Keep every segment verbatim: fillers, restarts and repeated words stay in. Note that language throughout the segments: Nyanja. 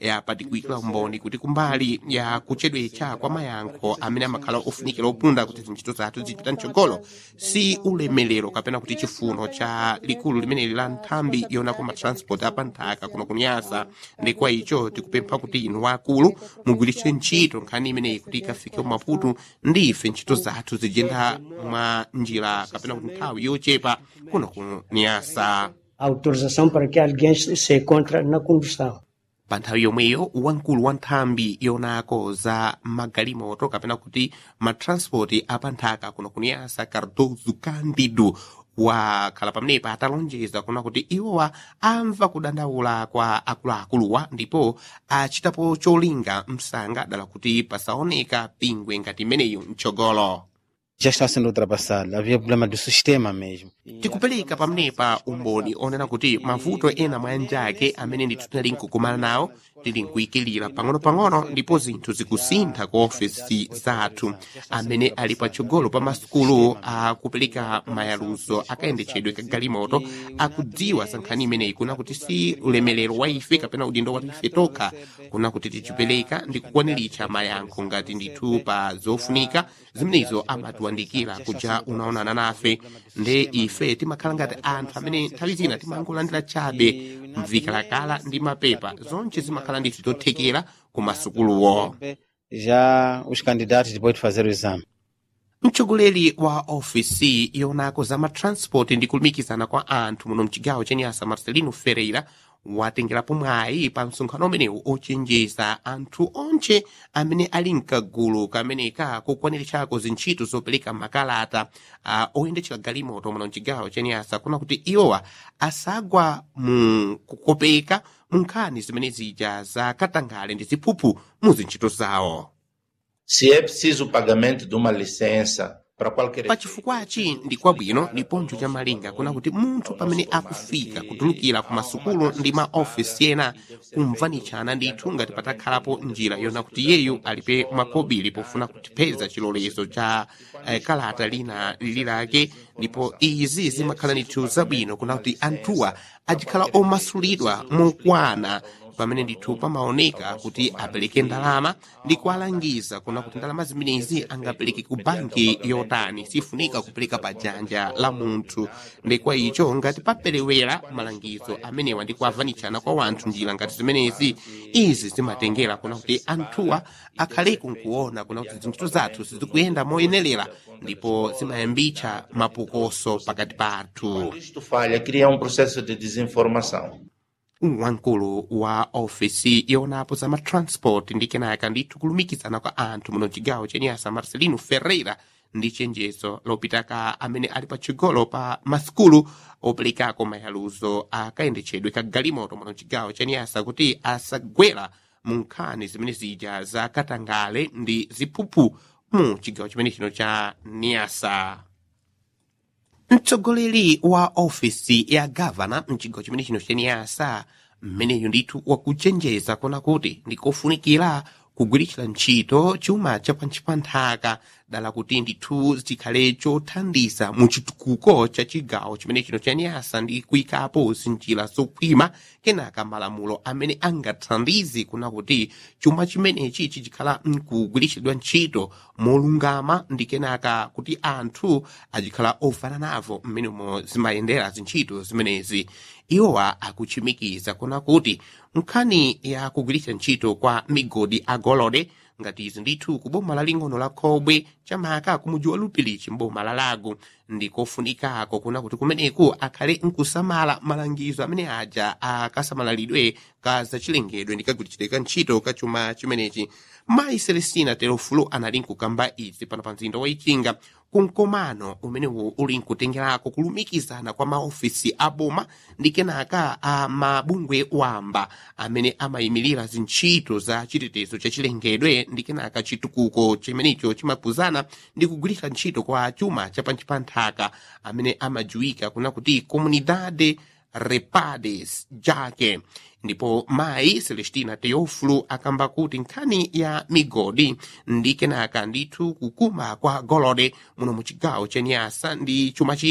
yapatikuyikira umboni kuti kumbali ya kuchedwecha kwa mayankho amene amakhala ofunikira opunda kuti zintchito zathu zipita mtsogolo si ulemelero kapena kuti chifuno cha likulu limeneli la nthambi yonako matransport apanthaka kuno kunyasa. ndi kwa icho tikupempha kuti inu wakulu mugwiritse ntchito nkhani imeneyi kuti ikafike Maputo ndi ife ntchito zathu zijenda mwa njira kapena kuti nthawi yochepa kuno kunyasa. Autorização para que alguém se encontre na condução. Pa nthawi yomweyo wamkulu wa nthambi yonako za magalimoto kapena kuti matransport apanthaka kuno kunyasa Cardozo Cândido wakhala pamenepa atalonjeza kuna kuti iwowa amva kudandaula kwa akuluakuluwa ndipo achitapo cholinga msanga dala kuti pasaoneka pingwe ngati imeneyo mtsogolo. Já está sendo ultrapassado. Havia problema do sistema mesmo. Tikupereka pamenepa umboni onena kuti mavuto ena mwa anjake amene ndithu tinali nkukumana nawo tili nkuyikilira pang'ono-pang'ono ndipo zinthu zikusintha ku ofesi zathu. Amene ali patsogolo pa masukulu akupereka mayaluzo akayendetsedwe kagalimoto akudziwa za nkhani imeneyi kuna kuti si ulemelero wa ife kapena udindo wa ife tokha kuna kuti tichipereka ndi kukwaniritsa mayankho ngati ndithu pa zofunika zimenezo amatiwandikira kuja unaonana nafe. nde ife timakhala ngati anthu amene nthawi zina timangolandira chabe mvikalakala ndi mapepa zonse zimakhala ndithu zothekera ku masukuluwo. Já os candidatos depois de fazer o exame. Mtsogoleri wa ofisi yonako za matransport ndi kulumikizana kwa anthu muno mchigawo cha Nyasa Marcelino Ferreira watengerapo mwayi pa msonkhano umenewu ochenjeza anthu onse amene ali mkagulu kameneka kukwaniritchako zintchito zopereka makalata uh, oyendetchera galimoto muno mchigawo cha Nyasa kuna kuti iwowa asagwa mu kukopeka mu nkhani zimene zija za katangale ndi ziphuphu mu zintchito zawo. Se é preciso o pagamento de uma licença para qualquer pachifukwachi ndi kwabwino ndiponso cha malinga kuna kuti munthu pamene akufika kutulukira ku masukulu ndi maofisi ena kumvanitchana ndithu ngati patakhalapo njira yona kuti iyeyu alibe makobiri pofuna kutipeza chilolezo cha eh, kalata lina lililake. ndipo izi zimakhala ndithu zabwino kuna kuti anthuwa ajikhala omasulidwa mokwana pamene ndithu pamaoneka kuti apereke ndalama ndi kualangiza kuna kuti ndalama zimenezi angapereke ku banki yotani sifunika kupereka pa dzanja la munthu. ndi kwa icho ngati paperewera malangizo amenewa ndi kuavanitchana kwa wanthu njira ngati zimenezi izi zimatengera kuna kuti anthuwa akhaleku nkuona kuna kuti zintchito zathu sizikuyenda moyenerera ndipo zimayambitsa mapokoso pakati pathu. isto falha, cria um processo de desinformação. Wamkulu wa ofisi yonapo za matransport ndi kenaka ndithu kulumikizana kwa anthu muno chigawo cha Nyasa Marcelino Ferreira ndi chenjezo lopitaka amene ali patsogolo pa masukulu operekako mayaluzo akayendetchedwe kagalimoto muno chigawo cha Nyasa kuti asagwera mu nkhani zimene zija za katangale ndi ziphuphu mu chigawo chimene chino cha Nyasa. Mtsogoleri wa ofisi ya gavana mchigawo chimene chino cha Nyasa mmeneyo ndithu wakuchenjeza kona kuti ndikofunikira kugwiritsa ntchito chuma cha pansi pa nthaka dala kuti ndithu zikhale chothandiza mu chitukuko cha chigawo chimene chino cha Nyasa ndi kuyikapo zinjira zokhwima kenaka malamulo amene angathandize kuna kuti chuma chimenechi chichikhala nkugwiritsidwa ntchito molungama ndi kenaka kuti anthu ajikhala ofana navo mmenemo zimayendera zintchito zimenezi. iwowa akuchimikiza kuna kuti nkhani ya kugwiritsa ntchito kwa migodi agolide ngati izi ndithu ku boma laling'ono la Khobwe chamaka kumuji wa Lupilichi mboma la Lago ndikofunikako kuna kuti kumeneku akhale nkusamala malangizo amene aja akasamalidwe ka zachilengedwe ndi kagwiritsidwe ntchito ka chuma chimenechi. Mayi Celestina Teofilo anali nkukamba izi pano pa mzinda wa Ichinga kumkomano umenewu uli nkutengerako kulumikizana kwa maofisi aboma ndi kenaka a mabungwe wamba amene amayimirira zintchito za chitetezo cha chilengedwe ndi kenaka chitukuko chimenecho chimapuzana ndi kugwiritsa ntchito kwa chuma cha pansi pa nthaka amene amajuwika kuna kuti Comunidade Repades Jake. ndipo mayi Celestina Teofilo akamba kuti nkhani ya migodi ndi kenaka ndithu kukuma kwa golide muno mu chigawo cha Nyasa ndi chuma china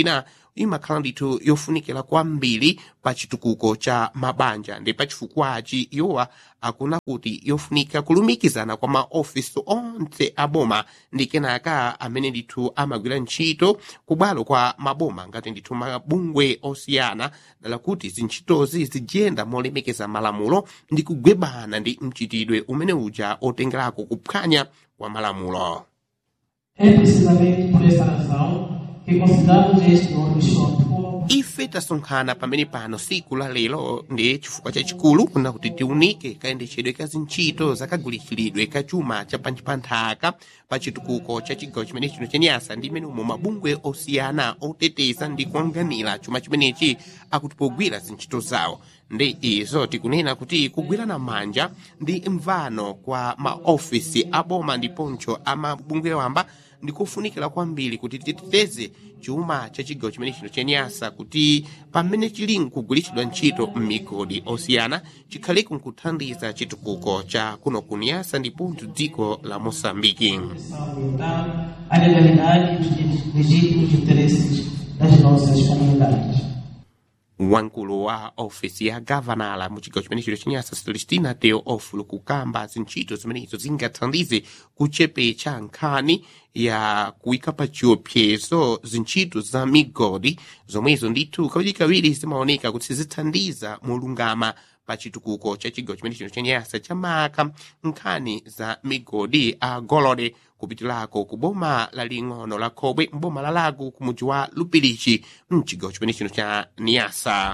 imakhala ndithu yofunikira kwambiri pa chitukuko cha mabanja ndi pa chifukwachi iwowa akuna kuti yofunika kulumikizana kwa maofisi onse aboma ndi kenaka amene ndithu amagwira ntchito kubwalo kwa maboma ngati ndithu mabungwe osiyana dala kuti zintchitozi zijenda molemekeza malamulo ndi kugwebana ndi mchitidwe umene uja otengerako kuphwanya kwa malamulo. É precisamente por essa razão que consideramos este workshop como ife tasonkhana pamene pano siku la lero ndi chifukwa chachikulu kuna kuti tiunike kayendetsedwe ka zintchito zakagulitsidwe ka chuma cha panchi pa nthaka pa chitukuko cha chigawo chimene chino cha Niassa ndi imene umo mabungwe osiyana oteteza ndi kuanganira chuma chimenechi akuti pogwira zintchito zawo. Ndi izo tikunena kuti kugwirana manja ndi mvano kwa maofisi aboma ndiponso amabungwe wamba ndikufunikira kwambiri kuti titeteze chuma cha chigawo chimene chino cha Niassa kuti pamene chili nkugulitsidwa ntchito m'migodi osiyana chikhale nkuthandiza chitukuko cha kuno ku Niassa ndiponso dziko la Moçambique. a legalidade e os legítimos interesses das nossas comunidades. Wankulu wa ofisi ya gavanala mu chigawo chimene chino cha Niassa Celestina Teofilo kukamba zintchito zimenezo zingathandize kuchepetsa nkhani ya kuyika pa chiopsezo zintchito za migodi zomwezo ndithu kawirikawiri zimaoneka kuti zithandiza molungama pa chitukuko cha chigawo chimene chino cha Niassa chamaka nkhani za migodi a golode kupitirako ku boma laling'ono la Khobwe mboma la Lago ku mudzi wa Lupirichi mchigawo chimene chino cha Niassa.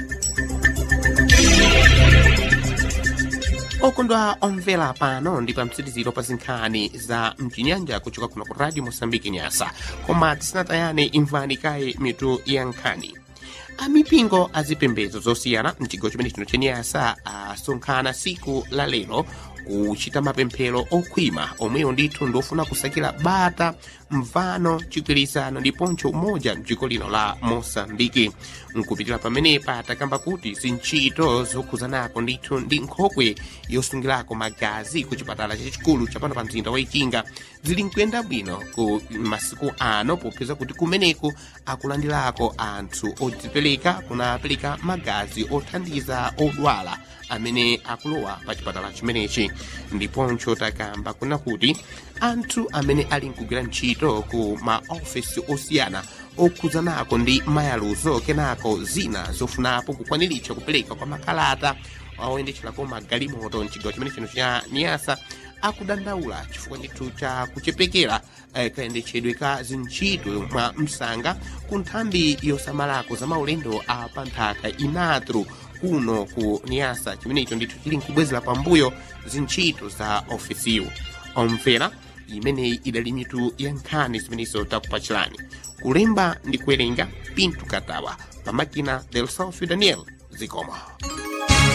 Okondwa omvera pano ndi pa mtsiriziro pa zinkhani za mchinyanja kuchoka kuno ku Radio Moçambique Niassa, koma tisanatayane imvani kaye mitu ya nkhani. Amipingo azipembedzo zosiyana mchigawo chimene chino cha Niassa asonkhana siku la lero kuchita mapemphero okhwima omweyo ndithu ndofuna kusakira bata mvano chigwirizano ndiponso umoja mdziko lino la Moçambique. Nkupitira pamenepa atakamba kuti zintchito zokhuzanako ndithu ndi nkhokwe yosungirako magazi ku chipatala chachikulu chapano pa mzinda wa Ichinga zili nkuyenda bwino ku masiku ano popeza kuti kumeneko akulandirako anthu odzipereka kunapereka magazi othandiza odwala amene akulowa pa chipatala chimenechi. Ndiponso takamba kuna kuti anthu amene ali nkugwira ntchito ku maofisi osiyana okhuzanako ndi mayaluzo kenako zina zofunapo kukwaniritsa kupereka kwa makalata oyendetserako magalimoto mchigawo chimene chino cha Niassa akudandaula chifukwa ndithu cha kuchepekera eh, kayendetsedwe ka zintchito mwa msanga ku nthambi yosamalako za maulendo a panthaka inatru kuno ku Niassa chimenecho ndithu chili nkubwezera pambuyo zintchito za ofisiyo. Omvera imeneyi idali mitu ya nkhani zimenezo takupachirani. Kulemba ndi kuwerenga Pinto Katawa, pamakina del Salfio Daniel zikomo.